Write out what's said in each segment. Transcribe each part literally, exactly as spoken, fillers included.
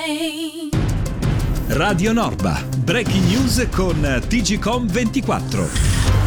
Radio Norba, breaking news con T G Com ventiquattro.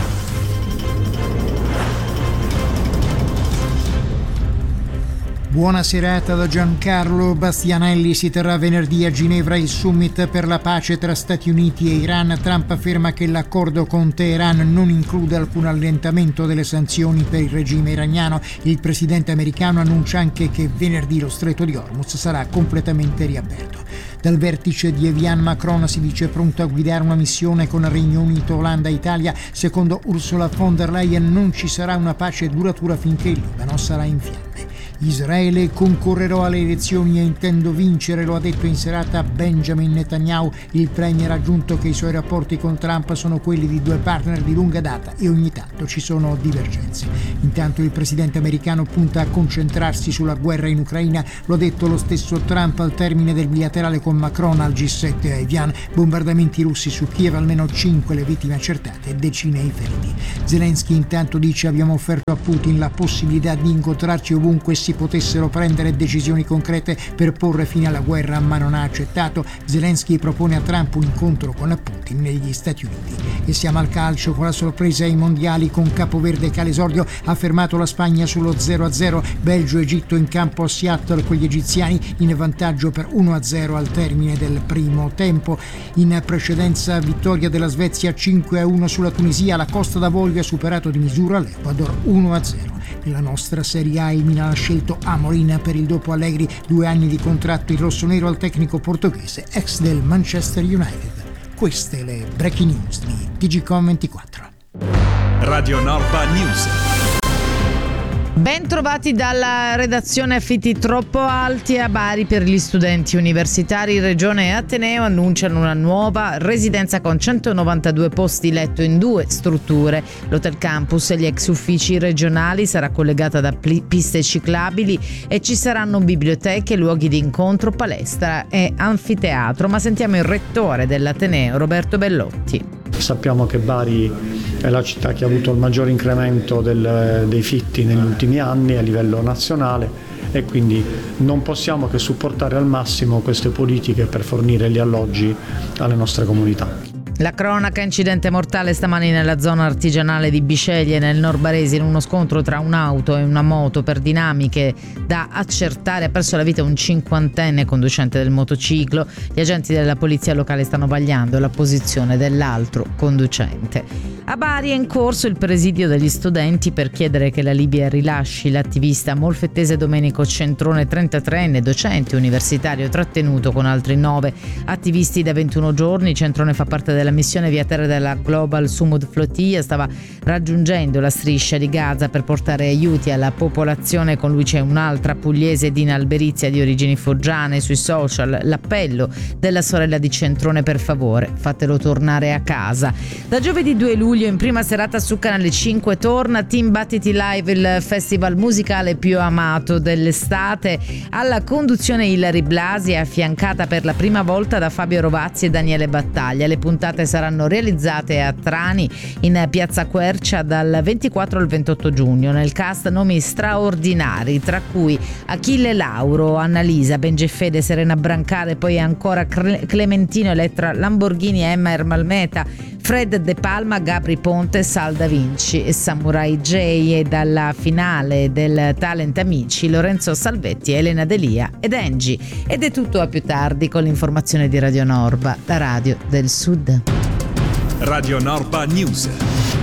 Buona serata da Giancarlo Bastianelli. Si terrà venerdì a Ginevra il summit per la pace tra Stati Uniti e Iran. Trump afferma che l'accordo con Teheran non include alcun allentamento delle sanzioni per il regime iraniano. Il presidente americano annuncia anche che venerdì lo stretto di Hormuz sarà completamente riaperto. Dal vertice di Evian, Macron si dice pronto a guidare una missione con Regno Unito, Olanda e Italia. Secondo Ursula von der Leyen non ci sarà una pace duratura finché il Libano sarà in fiamme. Israele: concorrerò alle elezioni e intendo vincere, lo ha detto in serata Benjamin Netanyahu. Il premier ha aggiunto che i suoi rapporti con Trump sono quelli di due partner di lunga data e ogni tanto ci sono divergenze. Intanto il presidente americano punta a concentrarsi sulla guerra in Ucraina, lo ha detto lo stesso Trump al termine del bilaterale con Macron al G sette a Evian. Bombardamenti russi su Kiev, almeno cinque le vittime accertate e decine i feriti. Zelensky intanto dice: abbiamo offerto a Putin la possibilità di incontrarci ovunque si potessero prendere decisioni concrete per porre fine alla guerra, ma non ha accettato. Zelensky propone a Trump un incontro con Putin negli Stati Uniti. E siamo al calcio con la sorpresa ai mondiali con Capoverde che all'esordio ha fermato la Spagna sullo zero a zero. Belgio-Egitto in campo a Seattle con gli egiziani in vantaggio per uno a zero al termine del primo tempo. In precedenza vittoria della Svezia cinque a uno sulla Tunisia. La Costa d'Avorio ha superato di misura l'Ecuador uno a zero. Nella nostra Serie A il Milan ha scelto Amorim per il dopo Allegri, due anni di contratto in rossonero al tecnico portoghese ex del Manchester United. Queste le breaking news di T G Com ventiquattro. Radio Norba News. Ben trovati dalla redazione. Affitti troppo alti a Bari per gli studenti universitari. Regione e Ateneo annunciano una nuova residenza con centonovantadue posti letto in due strutture. L'Hotel Campus e gli ex uffici regionali sarà collegata da piste ciclabili e ci saranno biblioteche, luoghi di incontro, palestra e anfiteatro. Ma sentiamo il rettore dell'Ateneo, Roberto Bellotti. Sappiamo che Bari è la città che ha avuto il maggior incremento del, dei fitti negli ultimi anni a livello nazionale e quindi non possiamo che supportare al massimo queste politiche per fornire gli alloggi alle nostre comunità. La cronaca: incidente mortale stamani nella zona artigianale di Bisceglie nel Nord Barese in uno scontro tra un'auto e una moto per dinamiche da accertare. Ha perso la vita un cinquantenne conducente del motociclo. Gli agenti della polizia locale stanno vagliando la posizione dell'altro conducente. A Bari è in corso il presidio degli studenti per chiedere che la Libia rilasci l'attivista molfettese Domenico Centrone, trentatreenne, docente universitario trattenuto con altri nove attivisti da ventuno giorni. Centrone fa parte della missione via terra della Global Sumud Flotilla, stava raggiungendo la striscia di Gaza per portare aiuti alla popolazione. Con lui c'è un'altra pugliese, Dina Alberizia, di origini foggiane. Sui social l'appello della sorella di Centrone: per favore fatelo tornare a casa. Da giovedì due luglio in prima serata su Canale cinque torna Team Battiti Live, il festival musicale più amato dell'estate. Alla conduzione Ilary Blasi, affiancata per la prima volta da Fabio Rovazzi e Daniele Battaglia. Le puntate saranno realizzate a Trani, in piazza Quercia, dal ventiquattro al ventotto giugno. Nel cast nomi straordinari, tra cui Achille Lauro, Annalisa, Bengefede, Serena Brancale, poi ancora Clementino, Elettra Lamborghini, Emma Ermalmeta, Fred De Palma, Gabri Ponte, Sal Da Vinci e Samurai J. E dalla finale del Talent Amici Lorenzo Salvetti, Elena Delia ed Angie. Ed è tutto, a più tardi con l'informazione di Radio Norba, la radio del Sud. Radio Norba News.